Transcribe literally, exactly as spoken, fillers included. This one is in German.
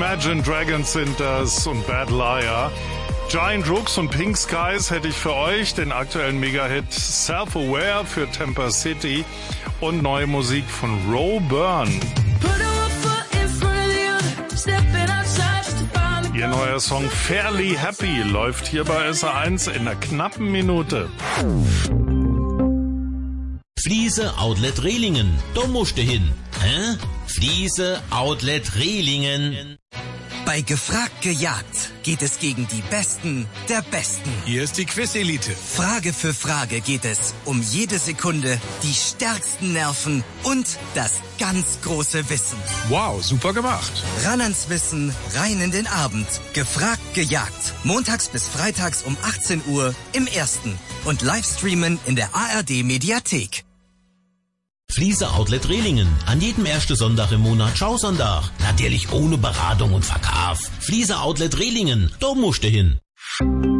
Imagine Dragons sind das und Bad Liar. Giant Rooks und Pink Skies hätte ich für euch, den aktuellen Mega-Hit Self-Aware für Temper City und neue Musik von Ro Byrne. Ihr neuer Song Fairly Happy läuft hier bei S R eins in einer knappen Minute. Fliese Outlet Rehlingen, da musst du hin. Hä? Fliese Outlet Rehlingen. Bei Gefragt gejagt geht es gegen die Besten der Besten. Hier ist die Quiz-Elite. Frage für Frage geht es um jede Sekunde, die stärksten Nerven und das ganz große Wissen. Wow, super gemacht. Ran ans Wissen, rein in den Abend. Gefragt gejagt. Montags bis freitags um achtzehn Uhr im Ersten. Und Livestreamen in der A R D-Mediathek. Fliese Outlet Rehlingen. An jedem ersten Sonntag im Monat Schausonntag. Natürlich ohne Beratung und Verkauf. Fliese Outlet Rehlingen. Da musst du hin.